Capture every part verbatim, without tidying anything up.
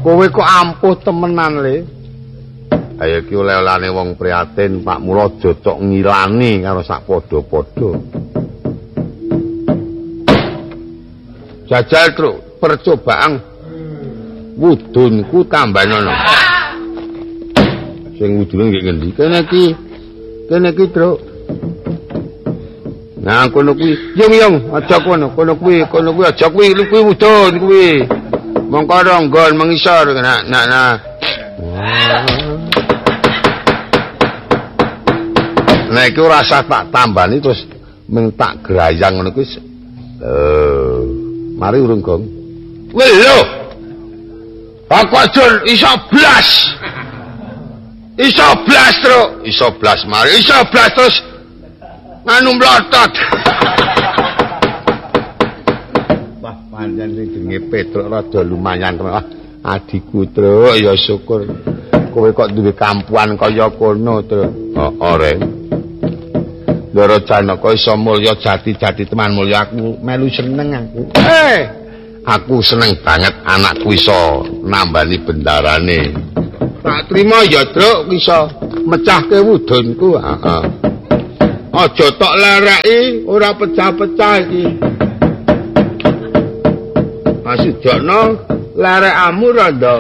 Kowe kok ampuh temenan le. Ayo ki oleh-olehane wong prihatin, Pak Mula aja tok ngilani karo sak padha-padha. Jajal truk percobaan wudunku tambanono. Sing wudune nggih ngendi? Kene iki. Kene iki, Truk. Nah, kono kuwi. Yung-yung, aja kono, kono kuwi, kono kuwi aja kuwi, kuwi wudun kuwi. Mongko ronggon mengisor nak nak nah. Nah, iku rasa tak tambani terus mung tak grayang ngono kuwi. Eh, mari urung gong. Weh lho. Aku ajur iso blas. Iso blas Truk, iso blas mari, iso blas terus nganu mlotot. Wah, pancen sing jenenge Petruk rada lumayan Truk. Adikku Truk, ya syukur. Kowe kok duwe kampuan kaya kono Truk. Heeh, Reng. Ndara Janaka iso mulya jati-jati teman mulya aku melu seneng aku. Eh, aku seneng banget anakku iso nambani bendarane. Tak trima ya, Truk, iso mecahke wudunku. Heeh. Aja tok lereki, ora pecah-pecah iki. Masujana lerekmu rada.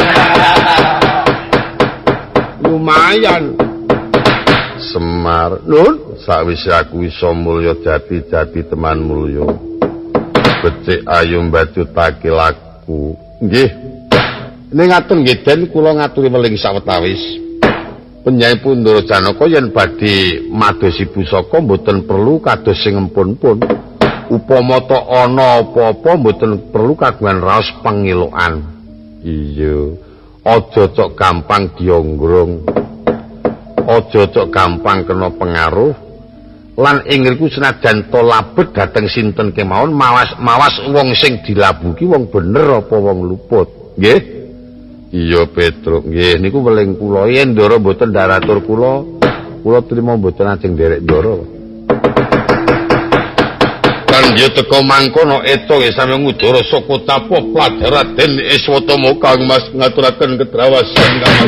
Lumayan. Semar, Nun, sakwise aku iso mulya jati-jati teman mulya. Becik ayu mbajutake laku. Nggih. Ning ngaten nggih Den kula ngaturi weling sawetawis. Penyayi Pandura Janaka yen badhe madosi pusaka mboten perlu kados sing empun-pun. Upama ta ana apa-apa mboten perlu kagungan raos pangelokan. Iya. Aja cok gampang dionggrong. Aja cok gampang kena pengaruh. Lan ing ngriku senajan to labet dhateng sinten kemawon mawas mawas wong sing dilabuki wong bener apa wong luput. Nggih. Iya Petruk, nggih niku weling kula yen ndara mboten daratur kula, kula trima mboten ajeng nderek ndara. Kan yo teka mangkono eta nggih sami ngudara saka tapa Pladaraden Iswatama kang Mas ngaturaken kedrawasan.